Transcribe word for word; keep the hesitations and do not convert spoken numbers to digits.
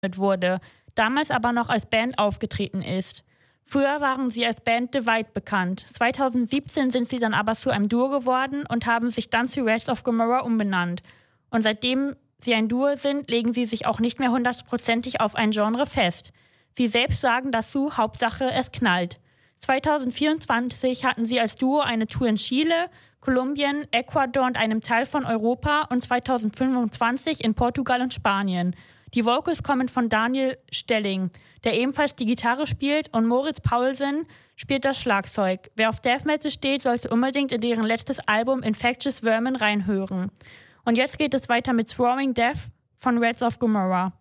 wurde, damals aber noch als Band aufgetreten ist. Früher waren sie als Band Divide bekannt. zweitausendsiebzehn sind sie dann aber zu einem Duo geworden und haben sich dann zu Rats of Gomorrah umbenannt. Und seitdem sie ein Duo sind, legen sie sich auch nicht mehr hundertprozentig auf ein Genre fest. Sie selbst sagen dazu, Hauptsache es knallt. zweitausendvierundzwanzig hatten sie als Duo eine Tour in Chile, Kolumbien, Ecuador und einem Teil von Europa und zweitausendfünfundzwanzig in Portugal und Spanien. Die Vocals kommen von Daniel Stelling, der ebenfalls die Gitarre spielt, und Moritz Paulsen spielt das Schlagzeug. Wer auf Death Metal steht, sollte unbedingt in deren letztes Album Infectious Vermin reinhören. Und jetzt geht es weiter mit Swarming Death von Rats of Gomorrah.